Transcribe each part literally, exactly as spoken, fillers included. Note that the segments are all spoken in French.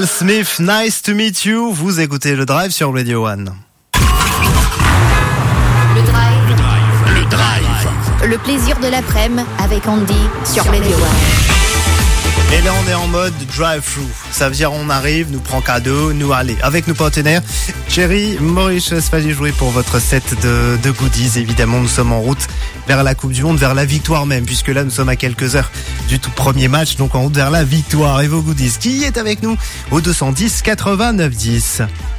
Will Smith, nice to meet you. Vous écoutez le Drive sur Radio One. Le Drive. Le Drive. Le Drive. Le plaisir de l'après-midi avec Andy sur Radio One. Et là, on est en mode drive-through. Ça veut dire on arrive, nous prend cadeau, nous allez. Avec nos partenaires, Cherry Mauritius, fallait jouer pour votre set de, de goodies. Évidemment, nous sommes en route vers la Coupe du Monde, vers la victoire même, puisque là, nous sommes à quelques heures du tout premier match, donc en route vers la victoire. Et vos goodies, qui est avec nous au deux cent dix quatre-vingt-neuf dix?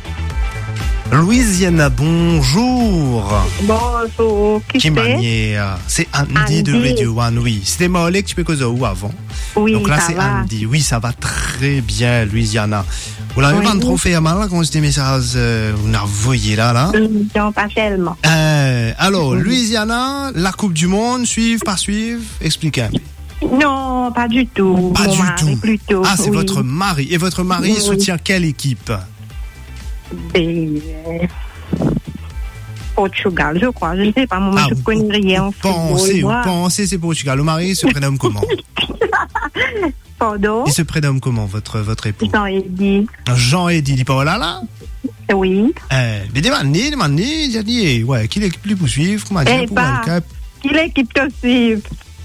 Louisiana, bonjour. Bonjour. Qui, Qui manière? C'est Andy, Andy de Radio One, oui. C'était Maolé que tu peux causer où avant? Oui, donc là, ça c'est va. Andy. Oui, ça va très bien, Louisiana. Vous l'avez Oui. pas trop fait à mal, là, quand c'était des messages, euh, vous n'avez voyé là, là? Non, pas tellement. Euh, alors, Louisiana, la Coupe du Monde, suivre, pas suivre? Expliquez. Non, pas du tout. Pas Mon du mari, tout. Plutôt. Ah, c'est oui. votre mari. Et votre mari Oui. soutient quelle équipe? Et, euh, Portugal, je crois. Je ne sais pas, moi, Ah, je ne vous- connais rien en Pensez, football. vous moi. pensez, c'est Portugal. Le mari se prénomme comment? Pardon. Il se prénomme comment, votre, votre époux? Jean-Eddy. Jean-Eddy, il est pas là, là? Oui. Euh, mais demandez, demandez, j'ai dit, ouais, qui l'équipe lui poursuivre, comment dire, Eh pour bah. le Cup? Quelle équipe te suit?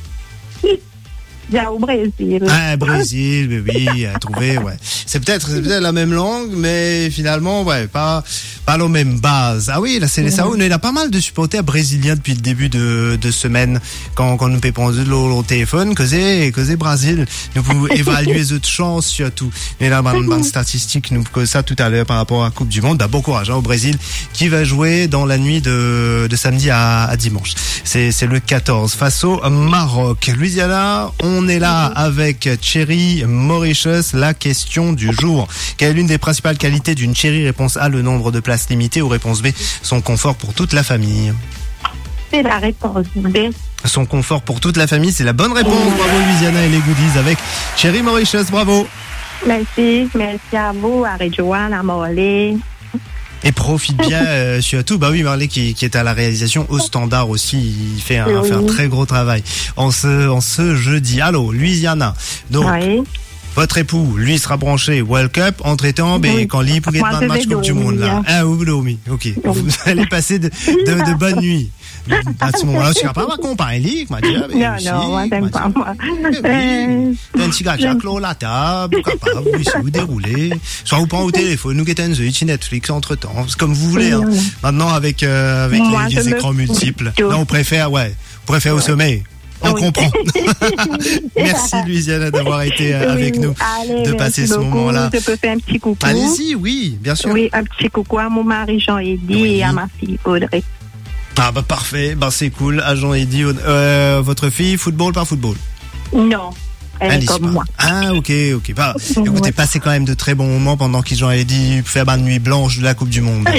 Il y a au Brésil. Ah, Brésil, mais oui, à trouver, ouais. C'est peut-être, c'est peut-être la même langue, mais finalement, ouais, pas, pas la même base. Ah oui, là, c'est les Sao. Il y a pas mal de supporters brésiliens depuis le début de, de semaine, quand, quand nous pépons de au téléphone, que c'est, que c'est Brésil. Nous pouvons évaluer les autres chances, surtout. Mais là, bonne, bonne statistique, nous, que ça tout à l'heure par rapport à la Coupe du Monde. Bah, bon courage, hein, au Brésil, qui va jouer dans la nuit de, de samedi à, à dimanche. C'est, c'est le quatorze. Face au Maroc. Louisiana, on est là avec Cherry Mauritius. La question du jour. Quelle est l'une des principales qualités d'une Cherry? Réponse A, le nombre de places limitées, ou réponse B, son confort pour toute la famille? C'est la réponse B. Son confort pour toute la famille, c'est la bonne réponse. Bravo Louisiana et les goodies avec Cherry Mauritius. Bravo. Merci. Merci à vous, à Redjouane, à Morley. Et profite bien euh, surtout, bah oui, Marley qui, qui est à la réalisation au standard aussi, il fait un, Oui. fait un très gros travail en ce, en ce jeudi. Allô, Louisiana. Donc, Oui. votre époux, lui, sera branché World Cup, entre-temps, mais Oui. quand il pour Moi, gagner je le match vais Coupe du Monde, là. dormir. Ah, oui, oui, ok. Vous allez passer de, de, de bonnes nuits. À ce moment-là, tu ne seras pas ma compagne, m'a dit. Non, non, moi, j'aime pas, moi. Oui, t'as un petit gars Jacques là, la table, capable, vous ici, vous déroulez. Soit vous prend au téléphone, nous guettons un Netflix entre temps. C'est comme vous voulez, hein. Maintenant, avec, euh, avec Moi, les, je les me écrans multiples. tout. Non, on préfère, ouais. On préfère au sommeil. On Oui. comprend. Merci, Louisiana, d'avoir été euh, avec Oui. nous, Allez, de merci passer ce beaucoup. moment-là. Je peux faire un petit coucou. Allez-y, oui, bien sûr. Oui, un petit coucou à mon mari Jean-Eddy Oui. et à ma fille Audrey. Ah, bah, parfait. Bah, c'est cool. Agent Eddy, euh, votre fille, football, pas football? Non, elle Allez, est comme pas. moi. Ah, ok, ok. Bah, Ouais. écoutez, passez quand même de très bons moments pendant qu'ils ont dit faire ma nuit blanche de la Coupe du Monde.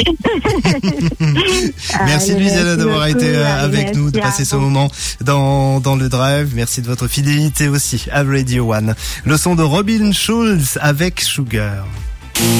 Merci, Allez, Louisiana, merci d'avoir beaucoup. été euh, Allez, avec nous, de merci à passer ce vous. moment dans, dans le drive. Merci de votre fidélité aussi à Radio One. Le son de Robin Schulz avec Sugar.